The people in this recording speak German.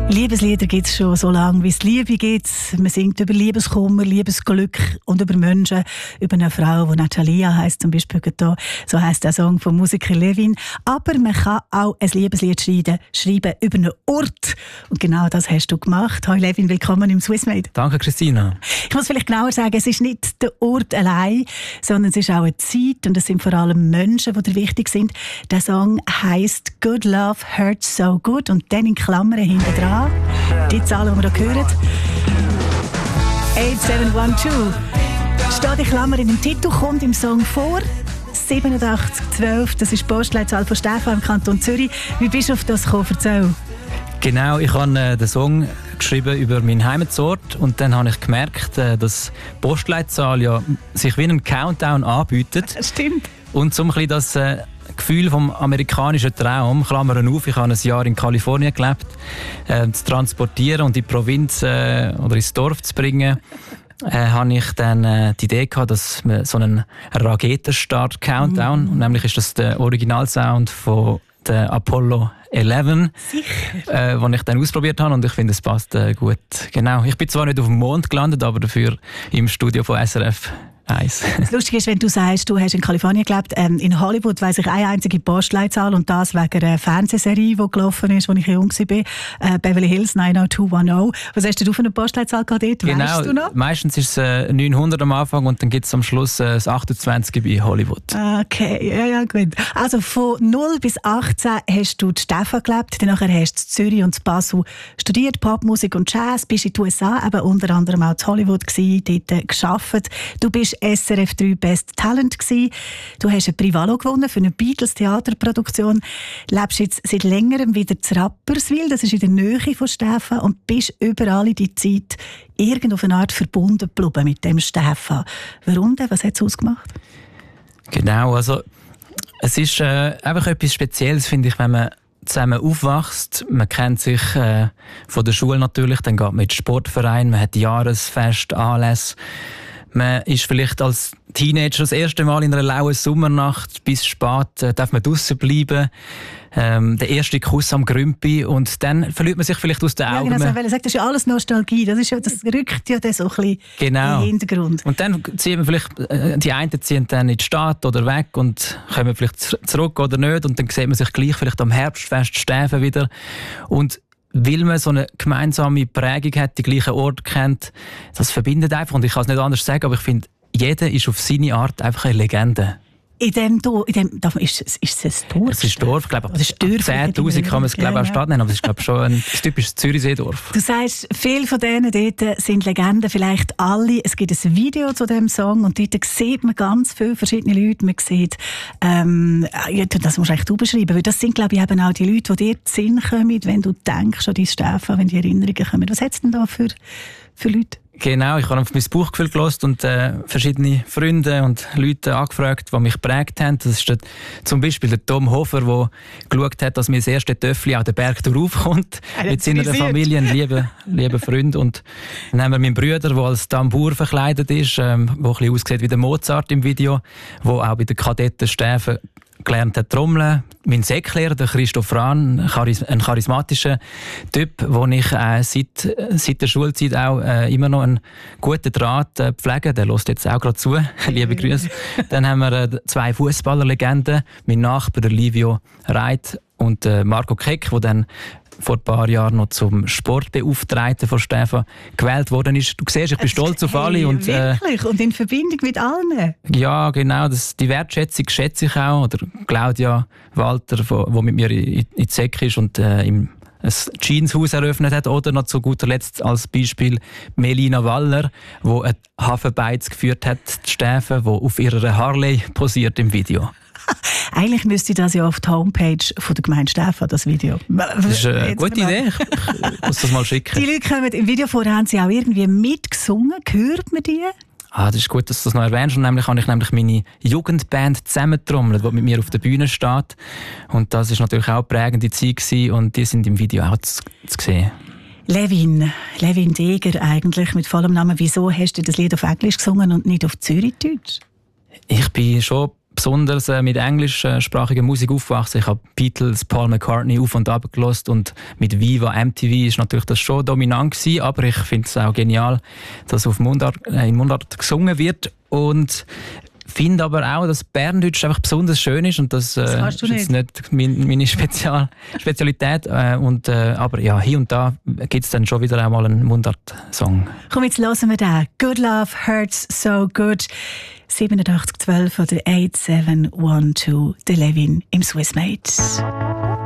Liebeslieder gibt es schon so lange, wie es Liebe gibt. Man singt über Liebeskummer, Liebesglück und über Menschen. Über eine Frau, die Natalia heisst, zum Beispiel hier. So heisst der Song vom Musiker Levin. Aber man kann auch ein Liebeslied schreiben über einen Ort. Und genau das hast du gemacht. Hallo Levin, willkommen im Swissmade. Danke, Christina. Ich muss vielleicht genauer sagen, es ist nicht der Ort allein, sondern es ist auch eine Zeit und es sind vor allem Menschen, die dir wichtig sind. Der Song heisst «Good Love Hurts So Good» und dann in Klammern hinten dran die Zahlen, die wir hier hören. 8712. Steht in Klammern in dem Titel, kommt im Song vor. 8712, das ist die Postleitzahl von Stefan im Kanton Zürich. Wie bist du auf das gekommen? Erzähl. Genau, ich habe den Song geschrieben über meinen Heimatort und dann habe ich gemerkt, dass die Postleitzahl ja sich wie ein Countdown anbietet. Stimmt. Und so ein bisschen das Gefühl vom amerikanischen Traum, Klammern auf, ich habe ein Jahr in Kalifornien gelebt, zu transportieren und in die Provinz oder ins Dorf zu bringen, habe ich dann die Idee gehabt, dass man so einen Raketenstart-Countdown, nämlich ist das der Originalsound von der Apollo 11, den ich dann ausprobiert habe und ich finde, es passt gut. Genau. Ich bin zwar nicht auf dem Mond gelandet, aber dafür im Studio von SRF 1. Das Lustige ist, wenn du sagst, du hast in Kalifornien gelebt, in Hollywood weiss ich eine einzige Postleitzahl und das wegen einer Fernsehserie, die gelaufen ist, als ich jung war, Beverly Hills 90210. Was hast du für eine Postleitzahl gehabt dort? Genau, weißt du noch? Meistens ist es 900 am Anfang und dann gibt es am Schluss das 28 bei Hollywood. Okay, ja, gut. Also von 0 bis 18 hast du in Stefan gelebt, dann hast du in Zürich und in Basel studiert, Popmusik und Jazz, bist in den USA, eben unter anderem auch in Hollywood gewesen, dort gearbeitet. Du bist SRF 3 Best Talent gewesen. Du hast ein Privalo gewonnen für eine Beatles-Theaterproduktion. Lebst jetzt seit längerem wieder zu Rapperswil, das ist in der Nähe von Stefan, und bist überall in die Zeit irgend auf eine Art verbunden geblieben mit dem Stefan. Warum denn? Was hat es ausgemacht? Genau, also es ist einfach etwas Spezielles, finde ich, wenn man zusammen aufwächst. Man kennt sich von der Schule natürlich, dann geht man in den Sportverein, man hat Jahresfest, Anlässe. Man ist vielleicht als Teenager das erste Mal in einer lauen Sommernacht bis spät, darf man draussen bleiben. Der erste Kuss am Grümpi und dann verliert man sich vielleicht aus den Augen. Ja, genau, das ist ja alles Nostalgie, das rückt ja dann so ein bisschen in den Hintergrund. Und dann zieht man vielleicht, die einen ziehen dann in die Stadt oder weg und kommen vielleicht zurück oder nicht und dann sieht man sich gleich vielleicht am Herbstfest Stäfen wieder. Und weil man so eine gemeinsame Prägung hat, die gleichen Orte kennt, das verbindet einfach. Und ich kann es nicht anders sagen, aber ich finde, jeder ist auf seine Art einfach eine Legende. Ist es ein Dorf? Es ist ein Dorf, glaube ich. 10'000 kann man es glaube ich auch Stadt nennen, aber es ist glaube ich schon ein typisches Zürichseedorf. Du sagst, viele von denen dort sind Legenden, vielleicht alle. Es gibt ein Video zu diesem Song und dort sieht man ganz viele verschiedene Leute. Man sieht, das musst du eigentlich beschreiben, weil das sind glaube ich eben auch die Leute, die dir in den Sinn kommen, wenn du denkst an dein Stefan, wenn die Erinnerungen kommen. Was hat es denn da für Leute? Genau, ich habe auf mein Bauchgefühl gehört und verschiedene Freunde und Leute angefragt, die mich geprägt haben. Das ist zum Beispiel der Tom Hofer, der geschaut hat, dass mir das erste Töffli auch den Berg raufkommt. Mit seiner Familie, ein lieber Freund. Und dann haben wir meinen Bruder, der als Tambour verkleidet ist, der ein bisschen aussieht wie der Mozart im Video, der auch bei den Kadetten Steffen gelernt hat trommeln. Mein Säcklehrer, der Christoph Rahn, ein charismatischer Typ, wo ich seit der Schulzeit auch immer noch einen guten Draht pflege. Der hört jetzt auch gerade zu. Liebe Grüße. Dann haben wir zwei Fußballerlegenden, mein Nachbar, der Livio Reit und Marco Keck, der dann vor ein paar Jahren noch zum Sportbeauftragten von Stefan gewählt worden ist. Du siehst, ich bin stolz auf alle. Und, wirklich? Und in Verbindung mit allen? Ja, genau. Die Wertschätzung schätze ich auch. Oder Claudia Walter, die mit mir in die Säcke ist und ein Jeanshaus eröffnet hat. Oder noch zu guter Letzt als Beispiel Melina Waller, die ein Hafenbeiz geführt hat, Stefan, die auf ihrer Harley posiert im Video. Eigentlich müsste das ja auf die Homepage von der Gemeinde Stefan, das Video. Das ist eine gute Idee. Ich muss das mal schicken. Die Leute kommen im Video vorher, haben sie auch irgendwie mitgesungen. Hört man die? Das ist gut, dass du das noch erwähnst. Und nämlich habe ich meine Jugendband zusammentrommelt, die mit mir auf der Bühne steht. Und das ist natürlich auch eine prägende Zeit gewesen. Und die sind im Video auch zu sehen. Levin Deger eigentlich mit vollem Namen. Wieso hast du das Lied auf Englisch gesungen und nicht auf Zürichdeutsch? Ich bin schon besonders mit englischsprachiger Musik aufgewachsen. Ich habe Beatles, Paul McCartney auf und ab gehört und mit Viva, MTV ist natürlich das schon dominant gewesen, aber ich finde es auch genial, dass in Mundart gesungen wird und finde aber auch, dass Berndeutsch einfach besonders schön ist und das ist jetzt nicht meine Spezialität. Aber ja, hier und da gibt es dann schon wieder einmal einen Mundart-Song. Komm, jetzt hören wir den. Good Love Hurts So Good. 8712 von der 8712, der Levin im Swissmate.